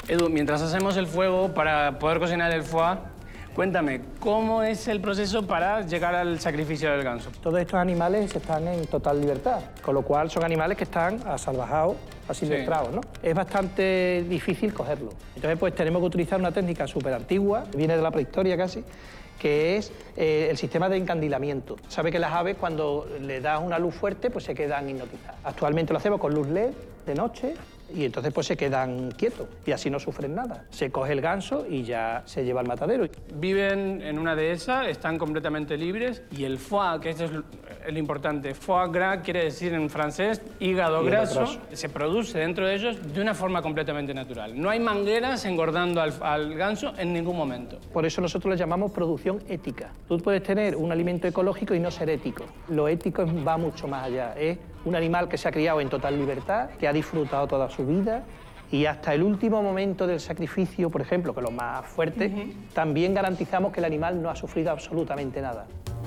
Edu, mientras hacemos el fuego para poder cocinar el foie, cuéntame, ¿cómo es el proceso para llegar al sacrificio del ganso? Todos estos animales están en total libertad, con lo cual son animales que están asalvajados, asilvestrados, ¿no? Es bastante difícil cogerlos. Entonces, pues tenemos que utilizar una técnica súper antigua, viene de la prehistoria casi, que es el sistema de encandilamiento. Sabe que las aves, cuando le das una luz fuerte, pues se quedan hipnotizadas. Actualmente lo hacemos con luz LED de noche y entonces pues se quedan quietos y así no sufren nada. Se coge el ganso y ya se lleva al matadero. Viven en una dehesa, están completamente libres y el foie, que esto es lo importante, foie gras quiere decir en francés hígado graso, se produce dentro de ellos de una forma completamente natural. No hay mangueras engordando al ganso en ningún momento. Por eso nosotros le llamamos producción ética. Tú puedes tener un alimento ecológico y no ser ético. Lo ético va mucho más allá. Es un animal que se ha criado en total libertad, que ha disfrutado toda su vida y hasta el último momento del sacrificio, por ejemplo, que es lo más fuerte, también garantizamos que el animal no ha sufrido absolutamente nada.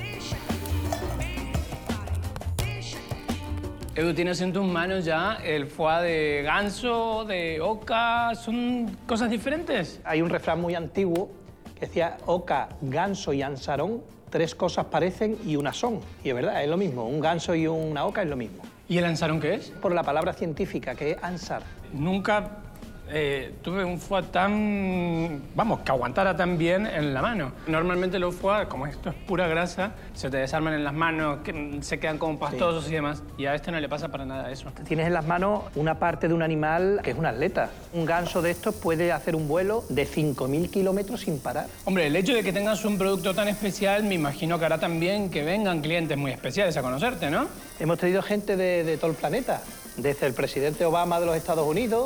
Edu, tienes en tus manos ya el foie de ganso, de oca, ¿son cosas diferentes? Hay un refrán muy antiguo que decía oca, ganso y ansarón, tres cosas parecen y una son. Y es verdad, es lo mismo, un ganso y una oca es lo mismo. ¿Y el ansarón qué es? Por la palabra científica, que es ansar. Nunca tuve un foie tan... vamos, que aguantara tan bien en la mano. Normalmente los foie, como esto es pura grasa, se te desarman en las manos, se quedan como pastosos y demás. Y a este no le pasa para nada eso. Tienes en las manos una parte de un animal que es un atleta. Un ganso de estos puede hacer un vuelo de 5.000 kilómetros sin parar. Hombre, el hecho de que tengas un producto tan especial, me imagino que hará también que vengan clientes muy especiales a conocerte, ¿no? Hemos tenido gente de todo el planeta. Desde el presidente Obama de los Estados Unidos,